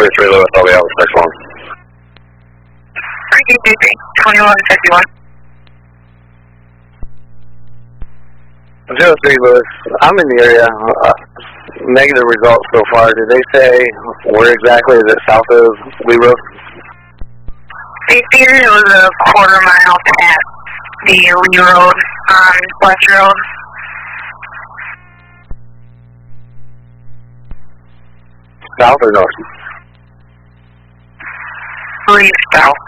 33 Lewis, I'll be out with 6 1. 2151. 03 Lewis, I'm in the area. Negative results so far. Did they say where exactly? Is it south of Lee Road? They figured it was a quarter mile past the Lee Road on West Road. South or north? I believe south.